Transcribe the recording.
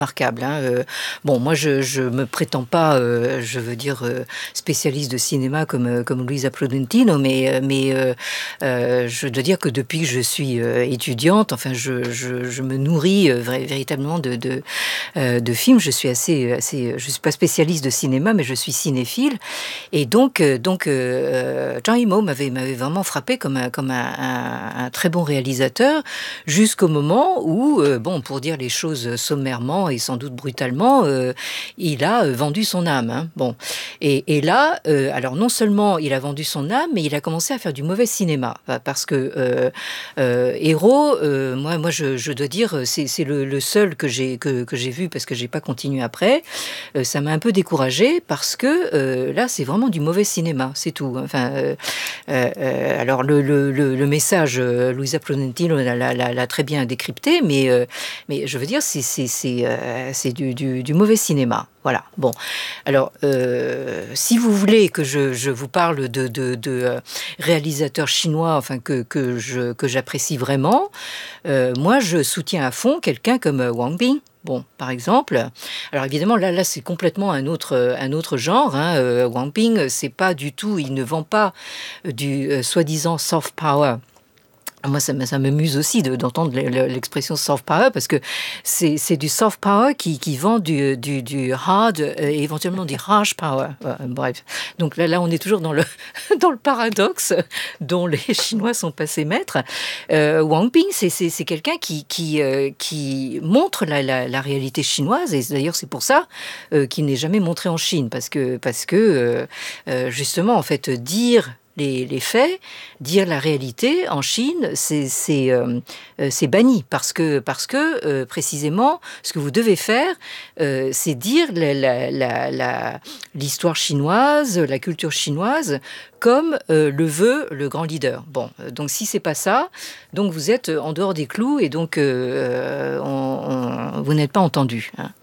remarquable, hein. Bon, moi, je me prétends pas, je veux dire, spécialiste de cinéma comme Luisa Prudentino, mais je dois dire que depuis que je suis étudiante, enfin, je me nourris véritablement de films. Je suis je suis pas spécialiste de cinéma, mais je suis cinéphile. Et donc, Zhang Yimou m'avait vraiment frappé comme un très bon réalisateur, jusqu'au moment où, bon, pour dire les choses sommairement et sans doute brutalement, il a vendu son âme, hein. Bon, et là, alors non seulement il a vendu son âme, mais il a commencé à faire du mauvais cinéma, parce que Héros, moi, je dois dire, c'est le seul que j'ai vu, parce que j'ai pas continué après. Ça m'a un peu découragée, parce que là, c'est vraiment du mauvais cinéma, c'est tout. Enfin, alors le message, Luisa Prudentino l'a très bien décrypté, mais je veux dire, c'est du mauvais cinéma. Voilà. Bon. Alors, si vous voulez que je vous parle de réalisateurs chinois, enfin que j'apprécie vraiment, moi, je soutiens à fond quelqu'un comme Wang Bing. Bon, par exemple. Alors évidemment, là, c'est complètement un autre genre, hein. Wang Ping, c'est pas du tout, il ne vend pas du soi-disant soft power. Moi, ça me muse aussi d'entendre l'expression soft power, parce que c'est du soft power qui vend du hard et éventuellement du harsh power. Bref. Donc là, on est toujours dans le paradoxe dont les Chinois sont passés maîtres. Wang Ping, c'est quelqu'un qui montre la réalité chinoise, et d'ailleurs c'est pour ça qu'il n'est jamais montré en Chine, parce que justement, en fait, dire les faits, dire la réalité en Chine, c'est banni, parce que précisément, ce que vous devez faire, c'est dire l'histoire chinoise, la culture chinoise, comme le veut le grand leader. Bon, donc si c'est pas ça, donc vous êtes en dehors des clous, et donc vous n'êtes pas entendu, hein.